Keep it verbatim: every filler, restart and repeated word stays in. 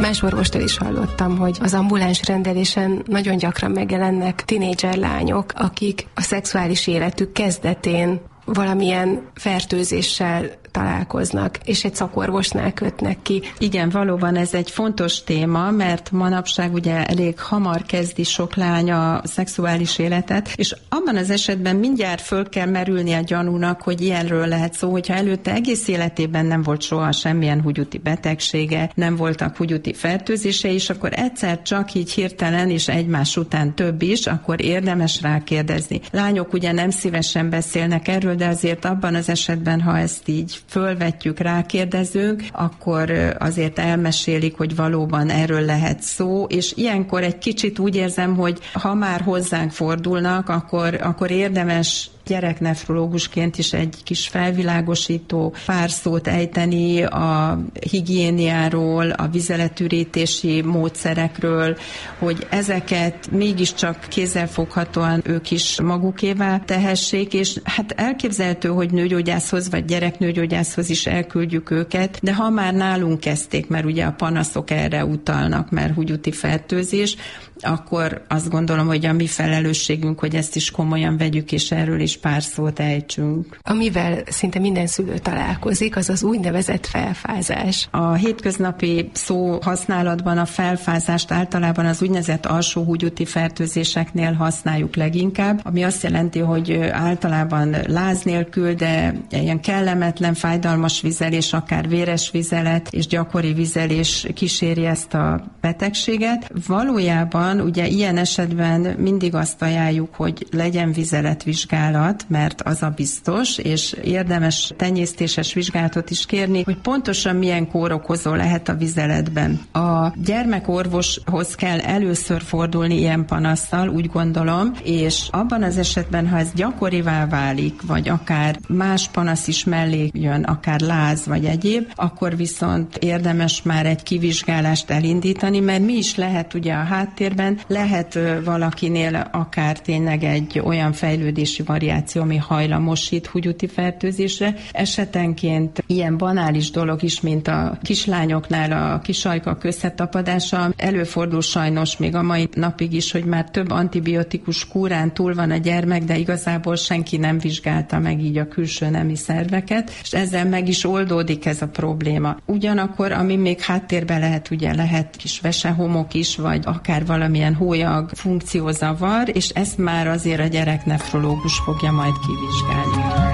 Más orvostól is hallottam, hogy az ambuláns rendelésen nagyon gyakran megjelennek tinédzser lányok, akik a szexuális életük kezdetén valamilyen fertőzéssel találkoznak, és egy szakorvosnál kötnek ki. Igen, valóban ez egy fontos téma, mert manapság ugye elég hamar kezdi sok lány a szexuális életet, és abban az esetben mindjárt föl kell merülni a gyanúnak, hogy ilyenről lehet szó, hogyha előtte egész életében nem volt soha semmilyen húgyúti betegsége, nem voltak húgyúti fertőzése, és akkor egyszer csak így hirtelen, és egymás után több is, akkor érdemes rákérdezni. Lányok ugye nem szívesen beszélnek erről, de azért abban az esetben, ha ezt így fölvetjük, rákérdezünk, akkor azért elmesélik, hogy valóban erről lehet szó, és ilyenkor egy kicsit úgy érzem, hogy ha már hozzánk fordulnak, akkor, akkor érdemes gyereknefrológusként is egy kis felvilágosító pár szót ejteni a higiéniáról, a vizeletürítési módszerekről, hogy ezeket mégiscsak kézzelfoghatóan ők is magukévá tehessék, és hát elképzelhető, hogy nőgyógyászhoz vagy gyereknőgyógyászhoz is elküldjük őket, de ha már nálunk kezdték, mert ugye a panaszok erre utalnak, mert húgyúti fertőzés, akkor azt gondolom, hogy a mi felelősségünk, hogy ezt is komolyan vegyük, és erről is pár szót ejtsünk. Amivel szinte minden szülő találkozik, az az úgynevezett felfázás. A hétköznapi szó használatban a felfázást általában az úgynevezett alsó húgyúti fertőzéseknél használjuk leginkább, ami azt jelenti, hogy általában láz nélkül, de ilyen kellemetlen, fájdalmas vizelés, akár véres vizelet és gyakori vizelés kíséri ezt a betegséget. Valójában ugye ilyen esetben mindig azt ajánljuk, hogy legyen vizeletvizsgálat, mert az a biztos, és érdemes tenyésztéses vizsgálatot is kérni, hogy pontosan milyen kórokozó lehet a vizeletben. A gyermekorvoshoz kell először fordulni ilyen panasszal, úgy gondolom, és abban az esetben, ha ez gyakorivá válik, vagy akár más panasz is mellé jön, akár láz vagy egyéb, akkor viszont érdemes már egy kivizsgálást elindítani, mert mi is lehet ugye a háttérben, lehet valakinél akár tényleg egy olyan fejlődési variáció, ami hajlamosít húgyúti fertőzésre. Esetenként ilyen banális dolog is, mint a kislányoknál a kisajkak összetapadása. Előfordul sajnos még a mai napig is, hogy már több antibiotikus kúrán túl van a gyermek, de igazából senki nem vizsgálta meg így a külső nemi szerveket, és ezzel meg is oldódik ez a probléma. Ugyanakkor, ami még háttérben lehet, ugye lehet kis vesehomok is, vagy akár valamilyen hólyag funkciózavar, és ezt már azért a gyereknefrológus fogja majd kivizsgálni.